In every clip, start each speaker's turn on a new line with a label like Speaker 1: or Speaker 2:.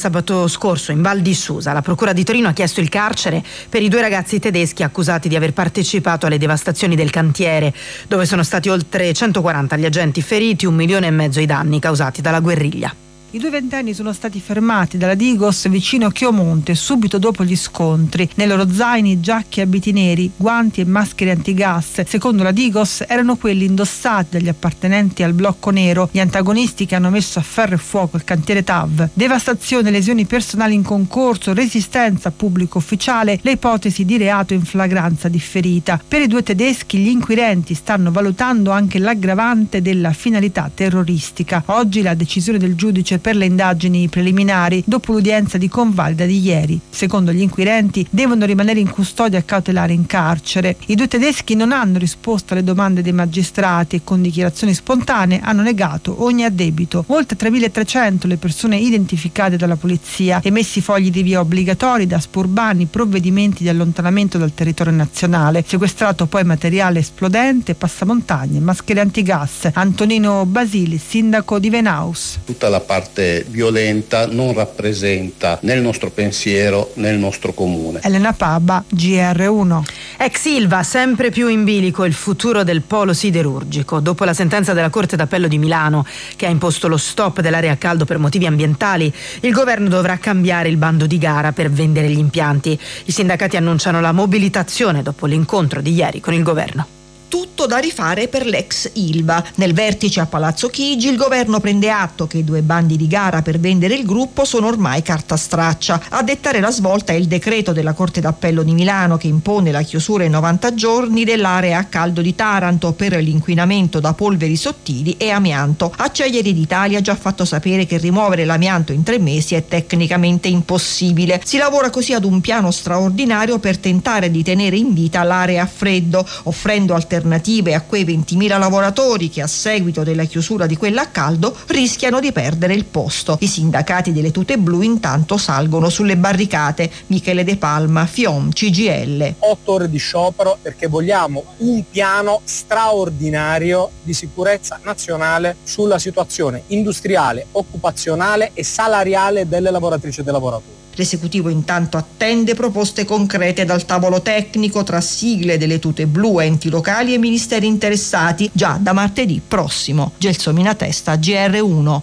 Speaker 1: sabato scorso in Val di Susa. La Procura di Torino ha chiesto il carcere per i 2 ragazzi tedeschi accusati di aver partecipato alle devastazioni del cantiere, dove sono stati oltre 140 gli agenti feriti, 1,5 milioni i danni causati dalla guerriglia.
Speaker 2: I 2 ventenni sono stati fermati dalla Digos vicino Chiomonte subito dopo gli scontri. Nei loro zaini giacche e abiti neri, guanti e maschere antigas. Secondo la Digos erano quelli indossati dagli appartenenti al blocco nero, gli antagonisti che hanno messo a ferro e fuoco il cantiere TAV. Devastazione, lesioni personali in concorso, resistenza a pubblico ufficiale, le ipotesi di reato in flagranza differita. Per i 2 tedeschi gli inquirenti stanno valutando anche l'aggravante della finalità terroristica. Oggi la decisione del giudice per le indagini preliminari dopo l'udienza di convalida di ieri. Secondo gli inquirenti devono rimanere in custodia cautelare in carcere. I 2 tedeschi non hanno risposto alle domande dei magistrati e con dichiarazioni spontanee hanno negato ogni addebito. Oltre 3.300 le persone identificate dalla polizia, emessi fogli di via obbligatori, DASPO urbani, provvedimenti di allontanamento dal territorio nazionale, sequestrato poi materiale esplodente, passamontagne, maschere antigas. Antonino Basili, sindaco di Venaus.
Speaker 3: Tutta la parte violenta non rappresenta nel nostro pensiero, nel nostro comune.
Speaker 2: Elena Paba, GR1.
Speaker 1: Ex Ilva, sempre più in bilico il futuro del polo siderurgico. Dopo la sentenza della Corte d'Appello di Milano, che ha imposto lo stop dell'area a caldo per motivi ambientali, il governo dovrà cambiare il bando di gara per vendere gli impianti. I sindacati annunciano la mobilitazione dopo l'incontro di ieri con il governo.
Speaker 4: Tutto da rifare per l'ex Ilva. Nel vertice a Palazzo Chigi il governo prende atto che i 2 bandi di gara per vendere il gruppo sono ormai carta straccia. A dettare la svolta è il decreto della Corte d'Appello di Milano che impone la chiusura in 90 giorni dell'area a caldo di Taranto per l'inquinamento da polveri sottili e amianto. Acciaierie d'Italia ha già fatto sapere che rimuovere l'amianto in 3 mesi è tecnicamente impossibile. Si lavora così ad un piano straordinario per tentare di tenere in vita l'area a freddo, offrendo alternative a quei 20.000 lavoratori che a seguito della chiusura di quella a caldo rischiano di perdere il posto. I sindacati delle tute blu intanto salgono sulle barricate. Michele De Palma, FIOM, CGIL.
Speaker 5: 8 ore di sciopero perché vogliamo un piano straordinario di sicurezza nazionale sulla situazione industriale, occupazionale e salariale delle lavoratrici e dei lavoratori.
Speaker 4: L'esecutivo intanto attende proposte concrete dal tavolo tecnico tra sigle delle tute blu, enti locali e ministeri interessati già da martedì prossimo. Gelsomina Testa, GR1.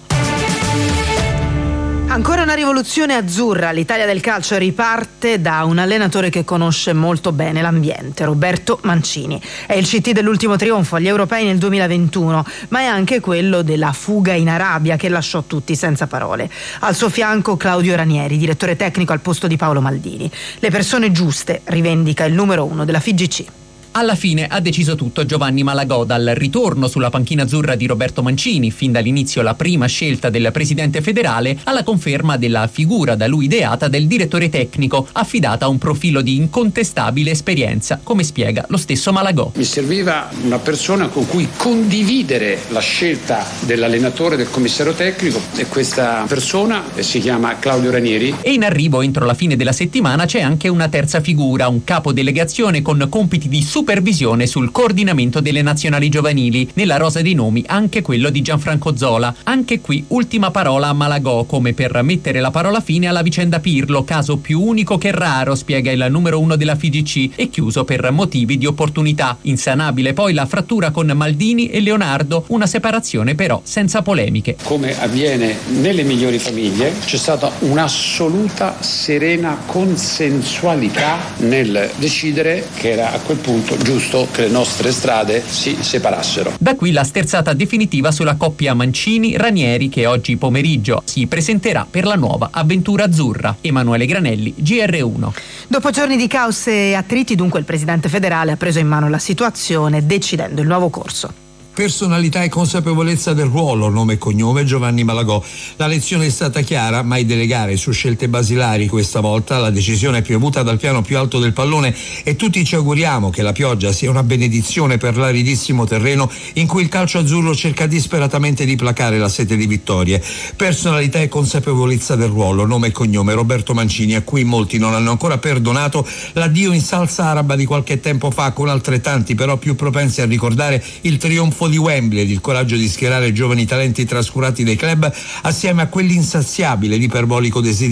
Speaker 1: Ancora una rivoluzione azzurra. L'Italia del calcio riparte da un allenatore che conosce molto bene l'ambiente, Roberto Mancini. È il CT dell'ultimo trionfo agli europei nel 2021, ma è anche quello della fuga in Arabia che lasciò tutti senza parole. Al suo fianco Claudio Ranieri, direttore tecnico al posto di Paolo Maldini. Le persone giuste, rivendica il numero 1 della FIGC.
Speaker 6: Alla fine ha deciso tutto Giovanni Malagò, dal ritorno sulla panchina azzurra di Roberto Mancini, fin dall'inizio la prima scelta del presidente federale, alla conferma della figura da lui ideata del direttore tecnico, affidata a un profilo di incontestabile esperienza, come spiega lo stesso Malagò.
Speaker 7: Mi serviva una persona con cui condividere la scelta dell'allenatore, del commissario tecnico, e questa persona si chiama Claudio Ranieri.
Speaker 6: E in arrivo entro la fine della settimana c'è anche una terza figura, un capo delegazione con compiti di supervisione sul coordinamento delle nazionali giovanili. Nella rosa dei nomi anche quello di Gianfranco Zola. Anche qui ultima parola a Malagò, come per mettere la parola fine alla vicenda Pirlo, caso più unico che raro, spiega il numero 1 della FIGC, e chiuso per motivi di opportunità. Insanabile poi la frattura con Maldini e Leonardo, una separazione però senza polemiche.
Speaker 7: Come avviene nelle migliori famiglie, c'è stata un'assoluta serena consensualità nel decidere che era a quel punto giusto che le nostre strade si separassero.
Speaker 6: Da qui la sterzata definitiva sulla coppia Mancini-Ranieri, che oggi pomeriggio si presenterà per la nuova avventura azzurra. Emanuele Granelli, GR1.
Speaker 1: Dopo giorni di caos e attriti, dunque, il presidente federale ha preso in mano la situazione decidendo il nuovo corso.
Speaker 8: Personalità e consapevolezza del ruolo, nome e cognome Giovanni Malagò. La lezione è stata chiara, mai delegare su scelte basilari questa volta. La decisione è piovuta dal piano più alto del pallone e tutti ci auguriamo che la pioggia sia una benedizione per l'aridissimo terreno in cui il calcio azzurro cerca disperatamente di placare la sete di vittorie. Personalità e consapevolezza del ruolo, nome e cognome Roberto Mancini, a cui molti non hanno ancora perdonato l'addio in salsa araba di qualche tempo fa, con altrettanti però più propensi a ricordare il trionfo di Wembley ed il coraggio di schierare giovani talenti trascurati dai club assieme a quell'insaziabile ed iperbolico desiderio